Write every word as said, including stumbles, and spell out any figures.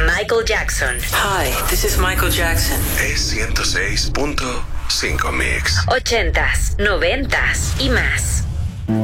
Michael Jackson. Hi, this is Michael Jackson. Es ciento seis punto cinco Mix. Ochentas, noventas y más.